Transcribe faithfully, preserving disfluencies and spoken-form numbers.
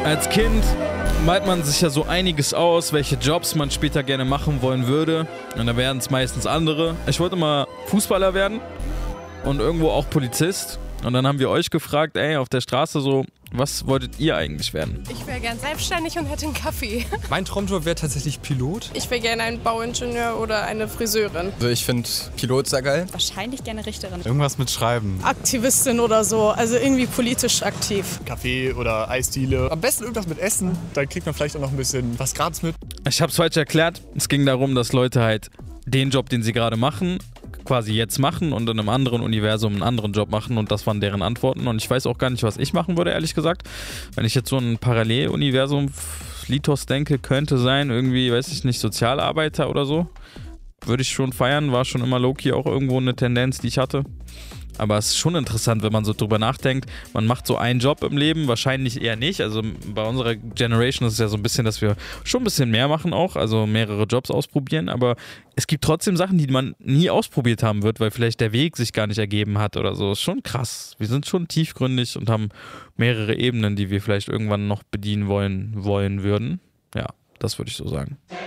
Als Kind malt man sich ja so einiges aus, welche Jobs man später gerne machen wollen würde. Und da werden es meistens andere. Ich wollte mal Fußballer werden und irgendwo auch Polizist. Und dann haben wir euch gefragt, ey, auf der Straße so, was wolltet ihr eigentlich werden? Ich wäre gern selbstständig und hätte einen Kaffee. Mein Traumjob wäre tatsächlich Pilot. Ich wäre gerne ein Bauingenieur oder eine Friseurin. Also ich finde Pilot sehr geil. Wahrscheinlich gerne Richterin. Irgendwas mit Schreiben. Aktivistin oder so, also irgendwie politisch aktiv. Kaffee oder Eisdiele. Am besten irgendwas mit Essen, dann kriegt man vielleicht auch noch ein bisschen was gratis mit. Ich hab's falsch erklärt. Es ging darum, dass Leute halt den Job, den sie gerade machen, quasi jetzt machen und in einem anderen Universum einen anderen Job machen und das waren deren Antworten und ich weiß auch gar nicht, was ich machen würde, ehrlich gesagt. Wenn ich jetzt so ein Paralleluniversum Litos denke, könnte sein, irgendwie, weiß ich nicht, Sozialarbeiter oder so, würde ich schon feiern, war schon immer low-key auch irgendwo eine Tendenz, die ich hatte. Aber es ist schon interessant, wenn man so drüber nachdenkt, man macht so einen Job im Leben, wahrscheinlich eher nicht. Also bei unserer Generation ist es ja so ein bisschen, dass wir schon ein bisschen mehr machen auch, also mehrere Jobs ausprobieren. Aber es gibt trotzdem Sachen, die man nie ausprobiert haben wird, weil vielleicht der Weg sich gar nicht ergeben hat oder so. Ist schon krass. Wir sind schon tiefgründig und haben mehrere Ebenen, die wir vielleicht irgendwann noch bedienen wollen, wollen würden. Ja, das würde ich so sagen.